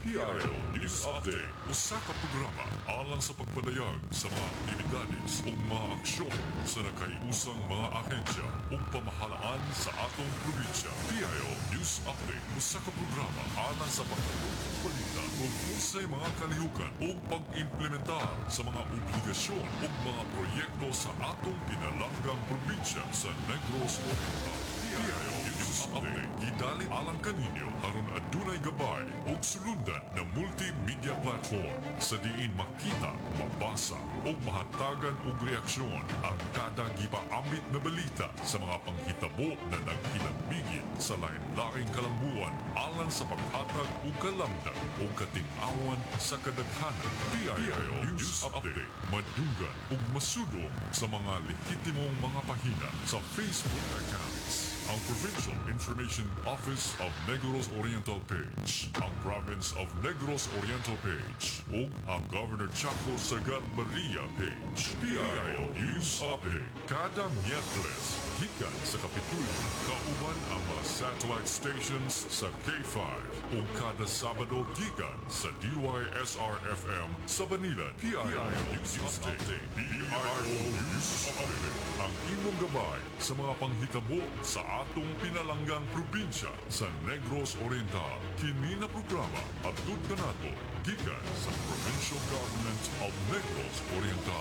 PIO News Update. Usa ka programa alang sa pagpadayag sa mga aktibidades o mga aksyon sa nakaiusang mga ahensya o pamahalaan sa atong probinsya. PIO News Update. Usa ka programa alang sa pagtulong balita o unsay mga kalihukan o pag-implementar sa mga obligasyon o mga proyekto sa atong pinalanggang probinsya sa Negros Oriental. PIO News Update. Gidali alang kaninyo aron adunay gabay o sulundan na multimedia platform sa diin makita, mabasa o mahatagan og reaksyon ang kada gipaambit na balita sa mga panghitabo na naghinambigit sa lain-laing kalambuan alang sa paghatag o kalamdag o kating-awan sa kadaghanan. PIO News Update. Madugan o masudong sa mga lehitimong mga pahina sa Facebook accounts. Ang Provincial Information Office of Negros Oriental page, ang Province of Negros Oriental page, o ang Governor Chaco Sagat Maria page. PIO News Update. Kada Miyerkules, gikan sa Kapitulyo, kauban ang mga satellite stations sa K5 o kada Sabado gikan sa DYSR-FM sa Banilan. PIO News Update. PIO News Update. Ang imong gabay sa mga panghitabo sa atong pinalanggang probinsya sa Negros Oriental. Kini na programa at ka nato gikan sa Provincial Government of Negros Oriental.